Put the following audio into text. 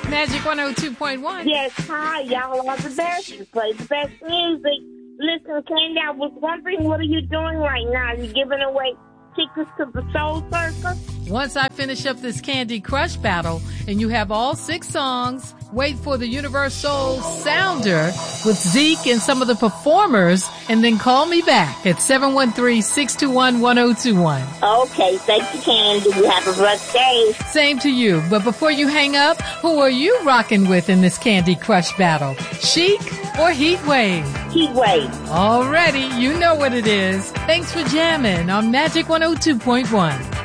Magic 102.1. Yes, hi, y'all are the best. You play the best music. Listen, Candy, I was wondering, what are you doing right now? Are you giving away tickets to the Soul Circus? Once I finish up this Candy Crush battle and you have all 6 songs, wait for the Universal Sounder with Zeke and some of the performers, and then call me back at 713-621-1021. Okay, thank you, Candy. You have a blessed day. Same to you. But before you hang up, who are you rocking with in this Candy Crush battle? Chic or Heat Wave? Heat Wave. Already, you know what it is. Thanks for jamming on Magic 102.1.